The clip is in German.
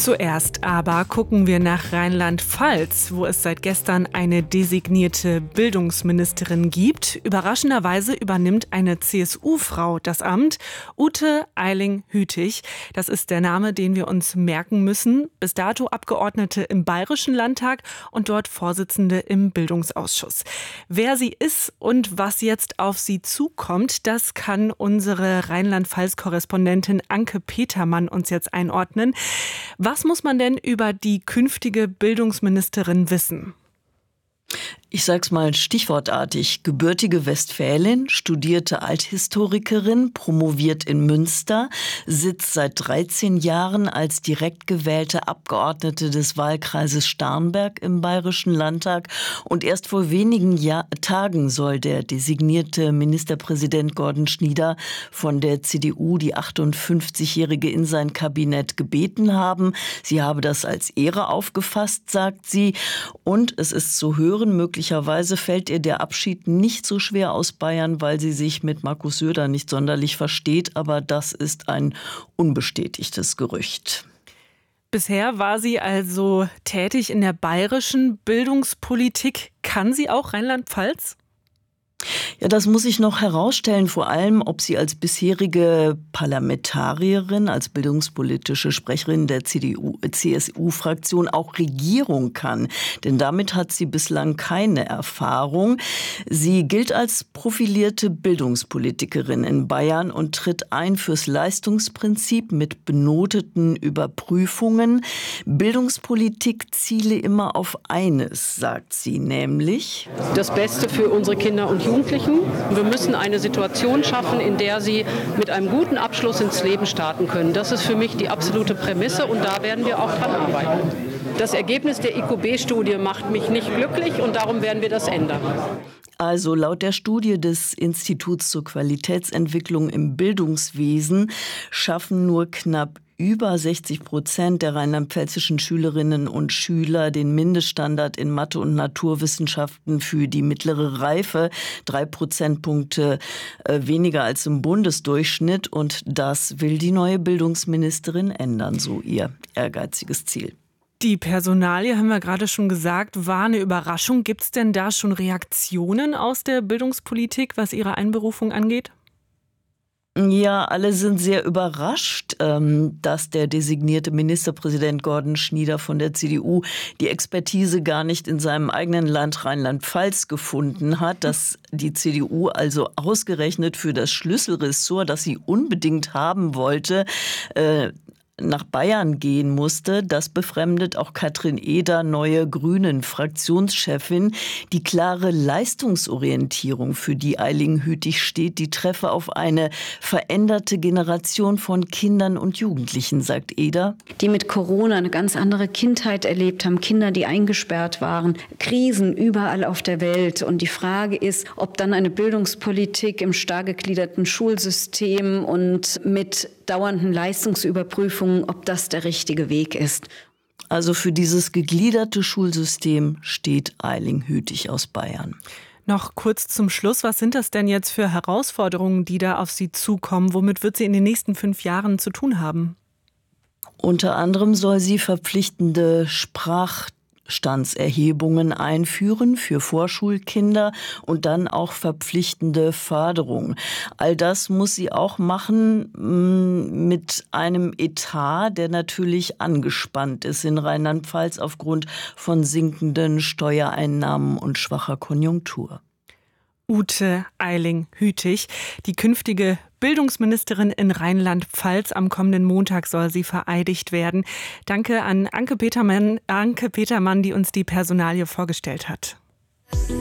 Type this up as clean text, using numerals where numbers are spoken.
Zuerst aber gucken wir nach Rheinland-Pfalz, wo es seit gestern eine designierte Bildungsministerin gibt. Überraschenderweise übernimmt eine CSU-Frau das Amt, Ute Eiling-Hütig. Das ist der Name, den wir uns merken müssen. Bis dato Abgeordnete im Bayerischen Landtag und dort Vorsitzende im Bildungsausschuss. Wer sie ist und was jetzt auf sie zukommt, das kann unsere Rheinland-Pfalz-Korrespondentin Anke Petermann uns jetzt einordnen. Was muss man denn über die künftige Bildungsministerin wissen? Ich sag's mal stichwortartig. Gebürtige Westfälin, studierte Althistorikerin, promoviert in Münster, sitzt seit 13 Jahren als direkt gewählte Abgeordnete des Wahlkreises Starnberg im Bayerischen Landtag. Und erst vor wenigen Tagen soll der designierte Ministerpräsident Gordon Schnieder von der CDU die 58-Jährige in sein Kabinett gebeten haben. Sie habe das als Ehre aufgefasst, sagt sie. Und es ist zu hören, möglicherweise fällt ihr der Abschied nicht so schwer aus Bayern, weil sie sich mit Markus Söder nicht sonderlich versteht. Aber das ist ein unbestätigtes Gerücht. Bisher war sie also tätig in der bayerischen Bildungspolitik. Kann sie auch Rheinland-Pfalz? Ja, das muss ich noch herausstellen, vor allem, ob sie als bisherige Parlamentarierin, als bildungspolitische Sprecherin der CSU-Fraktion auch Regierung kann. Denn damit hat sie bislang keine Erfahrung. Sie gilt als profilierte Bildungspolitikerin in Bayern und tritt ein fürs Leistungsprinzip mit benoteten Überprüfungen. Bildungspolitik ziele immer auf eines, sagt sie, nämlich das Beste für unsere Kinder und Jugendlichen. Wir müssen eine Situation schaffen, in der sie mit einem guten Abschluss ins Leben starten können. Das ist für mich die absolute Prämisse und da werden wir auch dran arbeiten. Das Ergebnis der IQB-Studie macht mich nicht glücklich und darum werden wir das ändern. Also laut der Studie des Instituts zur Qualitätsentwicklung im Bildungswesen schaffen nur knapp über 60% der rheinland-pfälzischen Schülerinnen und Schüler den Mindeststandard in Mathe und Naturwissenschaften für die mittlere Reife. 3 Prozentpunkte weniger als im Bundesdurchschnitt. Und das will die neue Bildungsministerin ändern, so ihr ehrgeiziges Ziel. Die Personalie, haben wir gerade schon gesagt, war eine Überraschung. Gibt es denn da schon Reaktionen aus der Bildungspolitik, was ihre Einberufung angeht? Ja, alle sind sehr überrascht, dass der designierte Ministerpräsident Gordon Schnieder von der CDU die Expertise gar nicht in seinem eigenen Land Rheinland-Pfalz gefunden hat, dass die CDU also ausgerechnet für das Schlüsselressort, das sie unbedingt haben wollte, nach Bayern gehen musste. Das befremdet auch Katrin Eder, neue Grünen-Fraktionschefin. Die klare Leistungsorientierung, für die Eiling-Hütig steht, die treffe auf eine veränderte Generation von Kindern und Jugendlichen, sagt Eder. Die mit Corona eine ganz andere Kindheit erlebt haben, Kinder, die eingesperrt waren, Krisen überall auf der Welt. Und die Frage ist, ob dann eine Bildungspolitik im stark gegliederten Schulsystem und mit dauernden Leistungsüberprüfungen, ob das der richtige Weg ist. Also für dieses gegliederte Schulsystem steht Eiling-Hütig aus Bayern. Noch kurz zum Schluss, was sind das denn jetzt für Herausforderungen, die da auf Sie zukommen? Womit wird sie in den nächsten 5 Jahren zu tun haben? Unter anderem soll sie verpflichtende Sprachstandserhebungen einführen für Vorschulkinder und dann auch verpflichtende Förderung. All das muss sie auch machen mit einem Etat, der natürlich angespannt ist in Rheinland-Pfalz aufgrund von sinkenden Steuereinnahmen und schwacher Konjunktur. Ute Eiling-Hütig, die künftige Bildungsministerin in Rheinland-Pfalz. Am kommenden Montag soll sie vereidigt werden. Danke an Anke Petermann, die uns die Personalie vorgestellt hat.